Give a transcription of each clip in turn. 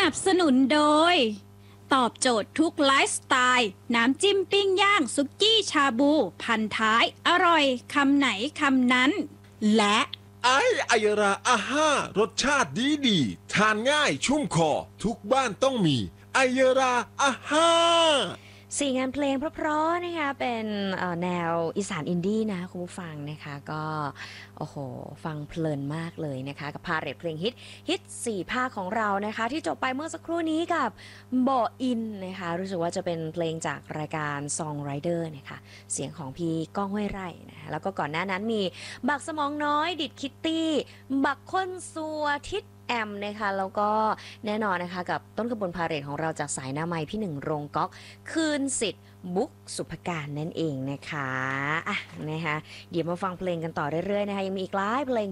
นับสนุนโดยตอบโจทย์ทุกไลฟ์สไตล์น้ำจิ้มปิ้งย่างซุกี้ชาบูพันท้ายอร่อยคำไหนคำนั้นและไอยราอาห้ารสชาติดีทานง่ายชุ่มคอทุกบ้านต้องมีไอยราอาห้าสี่งานเพลงเพราะๆนะคะเป็นแนวอีสานอินดี้นะคุณผู้ฟังนะคะก็โอ้โหฟังเพลินมากเลยนะคะกับพาเรทเพลงฮิต4ภาคของเรานะคะที่จบไปเมื่อสักครู่นี้กับบ่ออินนะคะรู้สึกว่าจะเป็นเพลงจากรายการ Songwriter นะคะเสียงของพี่ก้องห้วยไร่นะคะแล้วก็ก่อนหน้านั้นมีบักสมองน้อยดิดคิตตี้บักค้นซัวทิศแอมนะคะแล้วก็แน่นอนนะคะกับต้นขบวนพาเหรดของเราจากสายหน้าไม้พี่หนึ่งโรงก๊อกคืนสิทธิ์บุ๊กสุภการนั่นเองนะคะอ่ะนะคะเดี๋ยวมาฟังเพลงกันต่อเรื่อยๆนะคะยังมีอีกหลายเพลง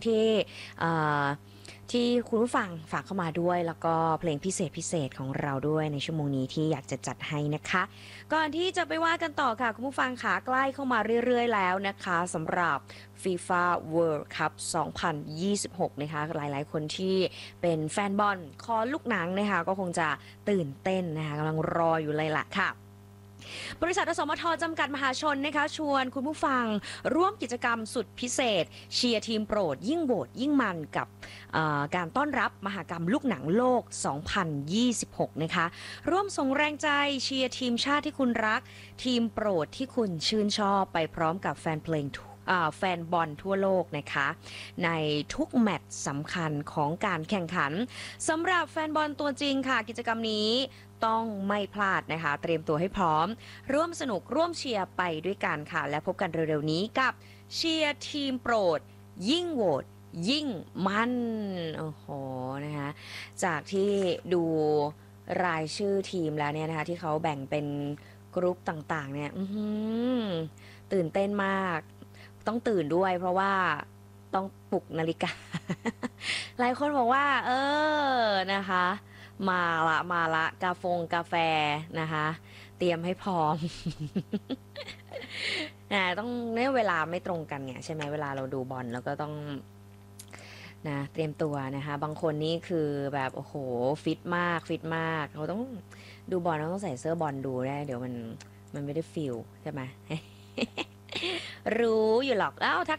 ที่คุณผู้ฟังฝากเข้ามาด้วยแล้วก็เพลงพิเศษของเราด้วยในชั่วโมงนี้ที่อยากจะจัดให้นะคะก่อนที่จะไปว่ากันต่อค่ะคุณผู้ฟังขาใกล้เข้ามาเรื่อยๆแล้วนะคะสำหรับ FIFA World Cup 2026นะคะหลายๆคนที่เป็นแฟนบอลคอลูกหนังนะคะก็คงจะตื่นเต้นนะคะกำลังรออยู่เลยล่ะค่ะบริษัทอสมทจำกัดมหาชนนะคะชวนคุณผู้ฟังร่วมกิจกรรมสุดพิเศษเชียร์ทีมโปรดยิ่งโหวตยิ่งมันกับการต้อนรับมหกรรมลูกหนังโลก 2026 นะคะร่วมส่งแรงใจเชียร์ทีมชาติที่คุณรักทีมโปรดที่คุณชื่นชอบไปพร้อมกับแฟนเพลงแฟนบอลทั่วโลกนะคะในทุกแมตช์สำคัญของการแข่งขันสำหรับแฟนบอลตัวจริงค่ะกิจกรรมนี้ต้องไม่พลาดนะคะเตรียมตัวให้พร้อมร่วมสนุกร่วมเชียร์ไปด้วยกันค่ะและพบกันเร็วๆนี้กับเชียร์ทีมโปรดยิ่งโหวตยิ่งมันโอ้โหนะคะจากที่ดูรายชื่อทีมแล้วเนี่ยนะคะที่เขาแบ่งเป็นกรุ๊ปต่างๆเนี่ยตื่นเต้นมากต้องตื่นด้วยเพราะว่าต้องปลุกนาฬิกา หลายคนบอกว่านะคะมาละกาแฟนะคะเตรียมให้พร้อม นะต้องเนี่ยเวลาไม่ตรงกันไงใช่ไหมเวลาเราดูบอลแล้วก็ต้องนะเตรียมตัวนะคะบางคนนี่คือแบบโอ้โหฟิตมากเราต้องดูบอลเราต้องใส่เสื้อบอลดูได้เดี๋ยวมันไม่ได้ฟิลใช่ไหม รู้อยู่หรอกทัก